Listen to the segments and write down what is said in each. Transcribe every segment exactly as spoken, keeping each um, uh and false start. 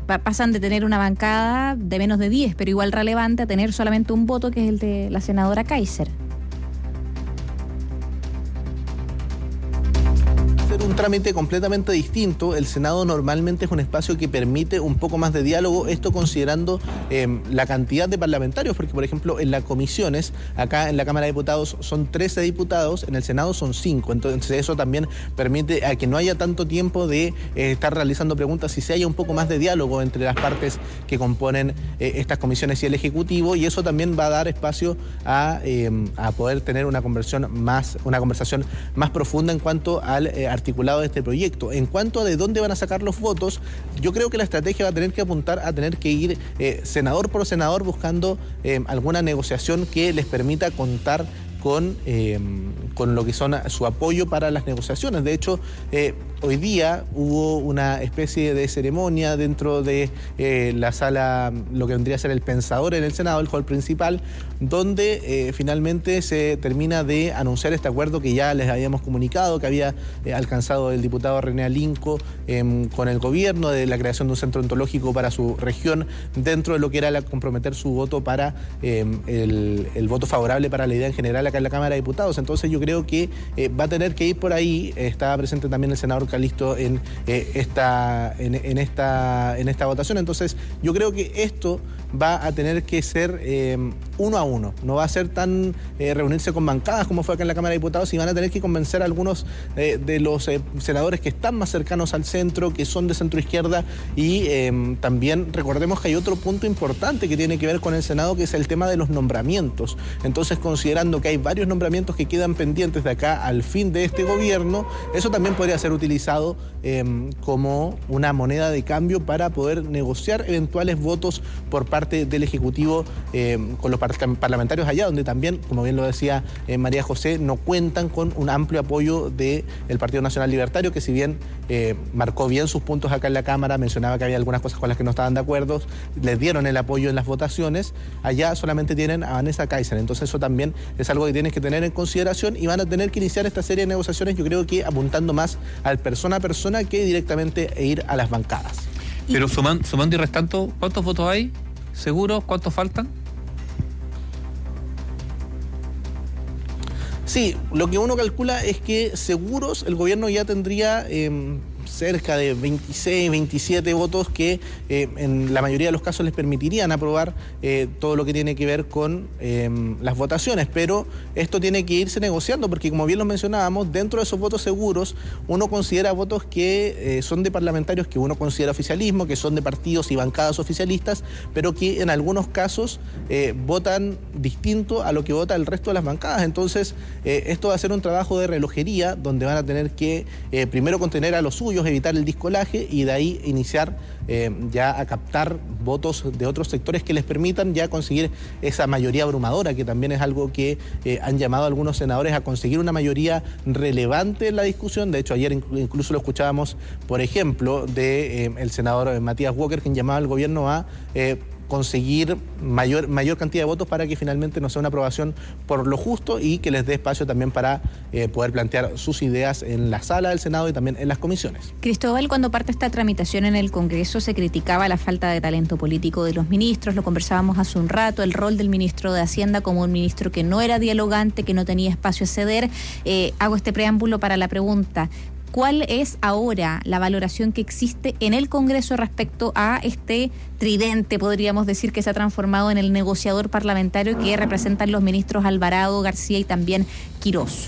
pa- pasan de tener una bancada de menos de diez, pero igual relevante, a tener solamente un voto, que es el de la senadora Kaiser. Un trámite completamente distinto. El Senado normalmente es un espacio que permite un poco más de diálogo, esto considerando eh, la cantidad de parlamentarios, porque por ejemplo en las comisiones, acá en la Cámara de Diputados son trece diputados, en el Senado son cinco, entonces eso también permite a que no haya tanto tiempo de eh, estar realizando preguntas y se haya un poco más de diálogo entre las partes que componen eh, estas comisiones y el Ejecutivo, y eso también va a dar espacio a, eh, a poder tener una conversación más, una conversación más profunda en cuanto al eh, articulado de este proyecto. En cuanto a de dónde van a sacar los votos, yo creo que la estrategia va a tener que apuntar a tener que ir eh, senador por senador buscando eh, alguna negociación que les permita contar con, eh, con lo que son su apoyo para las negociaciones. De hecho, eh, hoy día hubo una especie de ceremonia dentro de eh, la sala, lo que vendría a ser el pensador en el Senado, el hall principal, donde eh, finalmente se termina de anunciar este acuerdo que ya les habíamos comunicado, que había eh, alcanzado el diputado René Alinco eh, con el gobierno, de la creación de un centro ontológico para su región, dentro de lo que era la, comprometer su voto para eh, el, el voto favorable para la idea en general acá en la Cámara de Diputados. Entonces yo creo que eh, va a tener que ir por ahí. Está presente también el senador Calisto en, eh, esta, en, en, esta, en esta votación. Entonces yo creo que esto va a tener que ser eh, uno a uno, no va a ser tan eh, reunirse con bancadas como fue acá en la Cámara de Diputados, y van a tener que convencer a algunos eh, de los eh, senadores que están más cercanos al centro, que son de centro izquierda, y eh, también recordemos que hay otro punto importante que tiene que ver con el Senado, que es el tema de los nombramientos. Entonces, considerando que hay varios nombramientos que quedan pendientes de acá al fin de este gobierno, eso también podría ser utilizado eh, como una moneda de cambio para poder negociar eventuales votos por parte del Ejecutivo eh, con los parlamentarios allá, donde también, como bien lo decía eh, María José, no cuentan con un amplio apoyo del Partido Nacional Libertario, que si bien eh, marcó bien sus puntos acá en la Cámara, mencionaba que había algunas cosas con las que no estaban de acuerdo, les dieron el apoyo en las votaciones, allá solamente tienen a Vanessa Kaiser. Entonces eso también es algo que tienes que tener en consideración, y van a tener que iniciar esta serie de negociaciones, yo creo que apuntando más al persona a persona que directamente e ir a las bancadas. Pero suman, sumando y restando, ¿cuántos votos hay? ¿Seguros? ¿Cuántos faltan? Sí, lo que uno calcula es que seguros el gobierno ya tendría eh, cerca de veintiséis, veintisiete votos que eh, en la mayoría de los casos les permitirían aprobar eh, todo lo que tiene que ver con eh, las votaciones, pero esto tiene que irse negociando, porque como bien lo mencionábamos, dentro de esos votos seguros uno considera votos que eh, son de parlamentarios que uno considera oficialismo, que son de partidos y bancadas oficialistas, pero que en algunos casos eh, votan distinto a lo que vota el resto de las bancadas. Entonces eh, esto va a ser un trabajo de relojería, donde van a tener que eh, primero contener a los suyos, evitar el discolaje, y de ahí iniciar eh, ya a captar votos de otros sectores que les permitan ya conseguir esa mayoría abrumadora, que también es algo que eh, han llamado algunos senadores a conseguir una mayoría relevante en la discusión. De hecho, ayer incluso lo escuchábamos, por ejemplo, de eh, el senador Matías Walker, quien llamaba al gobierno a eh, conseguir mayor, mayor cantidad de votos para que finalmente no sea una aprobación por lo justo, y que les dé espacio también para eh, poder plantear sus ideas en la sala del Senado y también en las comisiones. Cristóbal, cuando parte esta tramitación en el Congreso se criticaba la falta de talento político de los ministros, lo conversábamos hace un rato, el rol del ministro de Hacienda como un ministro que no era dialogante, que no tenía espacio a ceder. Eh, hago este preámbulo para la pregunta: ¿cuál es ahora la valoración que existe en el Congreso respecto a este tridente, podríamos decir, que se ha transformado en el negociador parlamentario que representan los ministros Alvarado, García y también Quirós?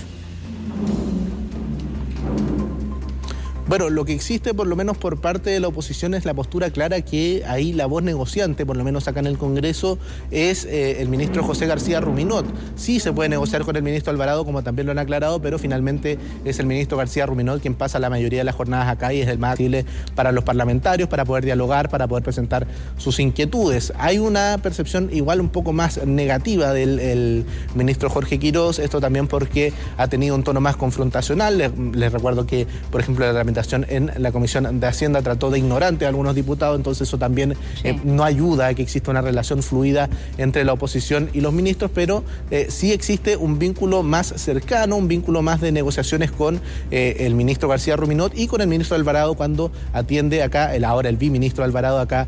Bueno, lo que existe, por lo menos por parte de la oposición, es la postura clara que ahí la voz negociante, por lo menos acá en el Congreso, es eh, el ministro José García Ruminot. Sí se puede negociar con el ministro Alvarado, como también lo han aclarado, pero finalmente es el ministro García Ruminot quien pasa la mayoría de las jornadas acá y es el más accesible para los parlamentarios, para poder dialogar, para poder presentar sus inquietudes. Hay una percepción igual un poco más negativa del el ministro Jorge Quirós, esto también porque ha tenido un tono más confrontacional. Les, les recuerdo que, por ejemplo, la tramitación en la Comisión de Hacienda trató de ignorante a algunos diputados, entonces eso también sí. eh, no ayuda a que exista una relación fluida entre la oposición y los ministros, pero eh, sí existe un vínculo más cercano, un vínculo más de negociaciones con eh, el ministro García Ruminot y con el ministro Alvarado cuando atiende acá, el ahora el biministro Alvarado acá